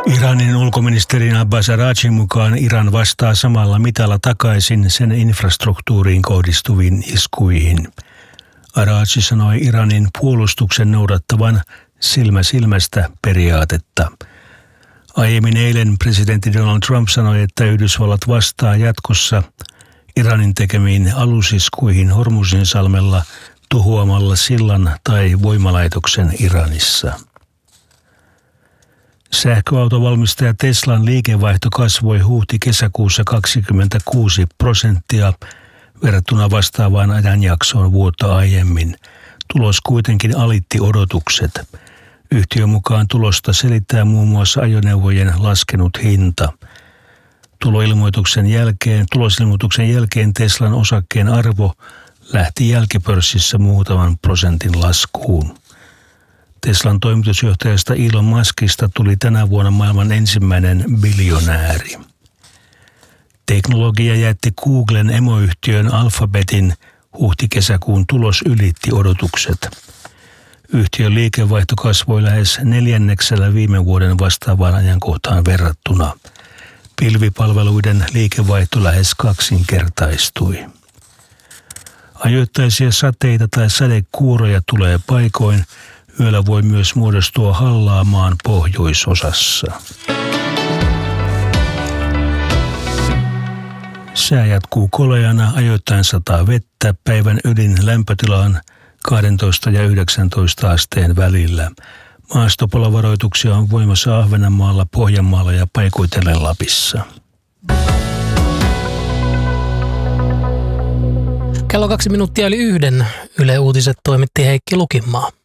Iranin ulkoministerin Abbas Araghchin mukaan Iran vastaa samalla mitalla takaisin sen infrastruktuuriin kohdistuviin iskuihin. Araghchi sanoi Iranin puolustuksen noudattavan silmä silmästä periaatetta. Aiemmin eilen presidentti Donald Trump sanoi, että Yhdysvallat vastaa jatkossa Iranin tekemiin alusiskuihin Hormuzinsalmella tuhoamalla sillan tai voimalaitoksen Iranissa. Sähköautovalmistaja Teslan liikevaihto kasvoi huhti-kesäkuussa 26% verrattuna vastaavaan ajanjaksoon vuotta aiemmin. Tulos kuitenkin alitti odotukset. Yhtiön mukaan tulosta selittää muun muassa ajoneuvojen laskenut hinta. Tulosilmoituksen jälkeen Teslan osakkeen arvo lähti jälkipörssissä muutaman prosentin laskuun. Teslan toimitusjohtajasta Elon Muskista tuli tänä vuonna maailman ensimmäinen biljonääri. Teknologiajätti Googlen emoyhtiön Alphabetin huhti-kesäkuun tulos ylitti odotukset. Yhtiön liikevaihto kasvoi lähes 4% viime vuoden vastaavaan ajankohtaan verrattuna. Pilvipalveluiden liikevaihto lähes kaksinkertaistui. Ajoittaisia sateita tai sadekuuroja tulee paikoin. Yöllä voi myös muodostua hallaa maan pohjoisosassa. Sää jatkuu koleana, ajoittain sataa vettä, päivän ylin lämpötilaan 12 ja 19 asteen välillä. Maastopalovaroituksia on voimassa Ahvenanmaalla, Pohjanmaalla ja paikoitellen Lapissa. Kello 2 minuuttia yli 1. Yle Uutiset toimitti Heikki Lukinmaa.